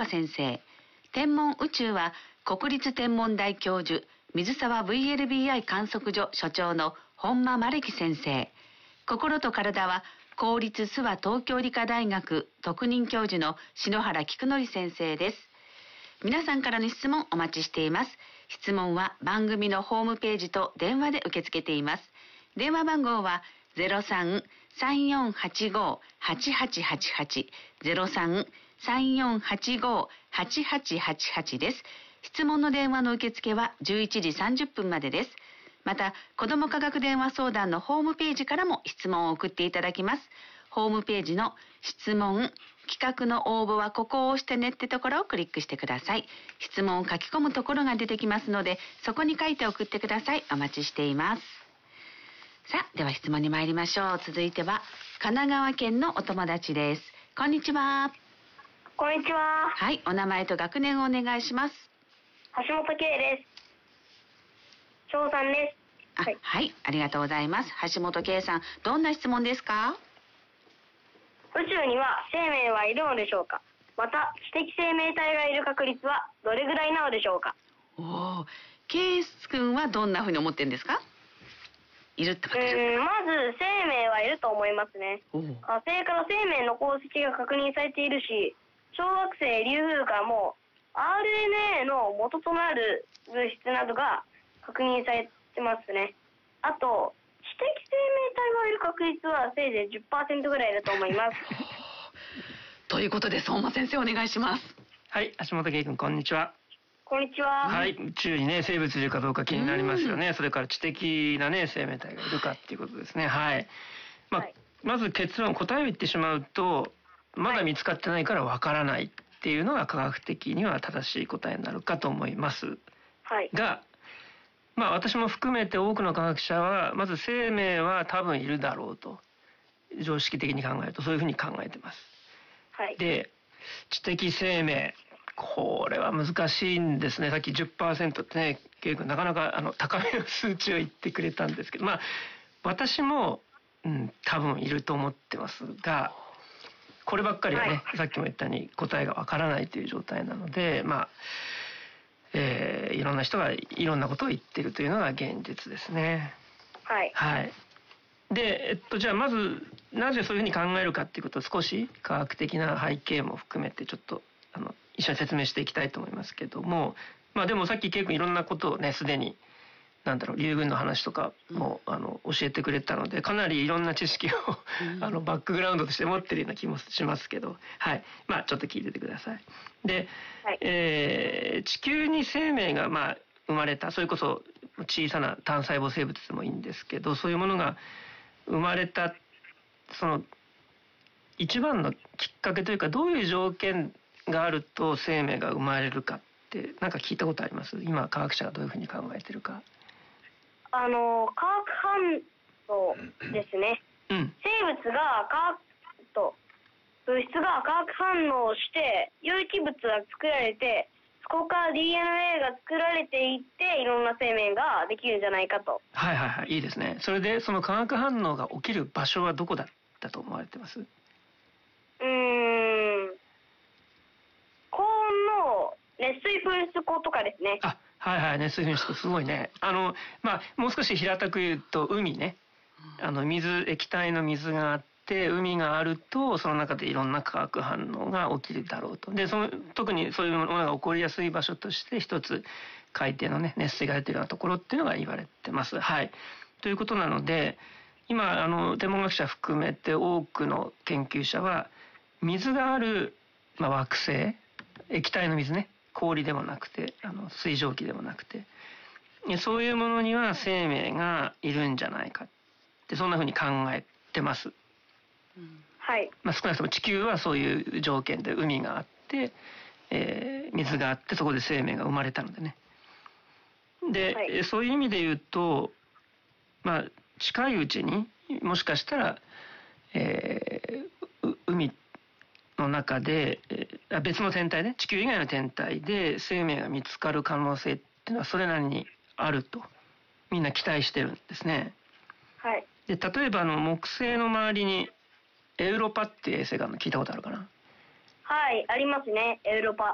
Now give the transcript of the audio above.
先生、天文宇宙は国立天文台教授、水沢 VLBI 観測所所長の本間真樹先生、心と体は公立諏訪東京理科大学特任教授の篠原菊則先生です。皆さんからの質問お待ちしています。質問は番組のホームページと電話で受け付けています。電話番号は 03-3485-8888 03-3485-8888 です。質問の電話の受付は11時30分までです。また、子ども科学電話相談のホームページからも質問を送っていただきます。ホームページの質問、企画の応募はここを押してねってところをクリックしてください。質問を書き込むところが出てきますので、そこに書いて送ってください。お待ちしています。さあ、では質問に参りましょう。続いては、神奈川県のお友達です。こんにちは。 こんにちは。 はい、お名前と学年をお願いします。 橋本圭です。小3です。 はい、ありがとうございます。橋本圭さん、どんな質問ですか？ 宇宙には生命はいるのでしょうか？また、知的生命体がいる確率はどれぐらいなのでしょうか？ 圭君はどんなふうに思ってるんですか？いるってことですか？ まず生命はいると思いますね。火星から生命の功績が確認されているし、小惑星リュウグウからも RNA の元となる物質などが確認されてますね。あと、知的生命体がいる確率はせいぜい 10% ぐらいだと思います。 ということで、相馬先生お願いします。 はい、橋本圭君、こんにちは。 こんにちは。 はい、宇宙にね、生物いるかどうか気になりますよね。それから知的なね、生命体がいるかっていうことですね。はい。まず答えを言ってしまうと、まだ見つかってないからわからないっていうのが科学的には正しい答えになるかと思います。 はい。 が、私も含めて多くの科学者は、まず生命は多分いるだろうと、常識的に考えるとそういうふうに考えてます。 はい。 で、知的生命、これは難しいんですね。さっき 10% ってね、ケイ君なかなか高めの数値を言ってくれたんですけど、私も、多分いると思ってますが、こればっかりはね、さっきも言ったように答えがわからないという状態なので、いろんな人がいろんなことを言っているというのが現実ですね。 はい。 はい。で、じゃあまずなぜそういうふうに考えるかっていうことを少し科学的な背景も含めてちょっと一緒に説明していきたいと思いますけども、でもさっきケイ君いろんなことをねすでにリュウグウの話とかも、教えてくれたのでかなりいろんな知識をバックグラウンドとして持ってるような気もしますけど、はい、ちょっと聞いててください。で、はい、地球に生命が生まれた、それこそ小さな単細胞生物でもいいんですけど、そういうものが生まれたその一番のきっかけというか、どういう条件があると生命が生まれるかって何か聞いたことあります？今科学者がどういうふうに考えてるか。 化学反応ですね。生物が物質が化学反応して有機物が作られて、そこから DNA が作られていっていろんな生命ができるんじゃないかと。 はい、いいですね。それでその化学反応が起きる場所はどこだったと思われてます？ 高温の熱水噴出孔とかですね。 熱水噴出孔すごいね。もう少し平たく言うと海ね。液体の水があって海があるとその中でいろんな化学反応が起きるだろうと。で、特にそういうものが起こりやすい場所として一つ海底のね熱水が出ているようなところっていうのが言われてます。はい。ということなので、今天文学者含めて多くの研究者は水がある、惑星、液体の水ね、氷でもなくて水蒸気でもなくて、そういうものには生命がいるんじゃないかってそんなふうに考えてます。 はい。 少なくとも地球はそういう条件で海があって、水があってそこで生命が生まれたのでね。で、そういう意味で言うと、近いうちにもしかしたら、海の中で、別の天体ね、地球以外の天体で生命が見つかる可能性っていうのはそれなりにあるとみんな期待してるんですね。 はい。 で、例えば木星の周りにエウロパっていう衛星が聞いたことあるかな？ はい、ありますね、エウロパ。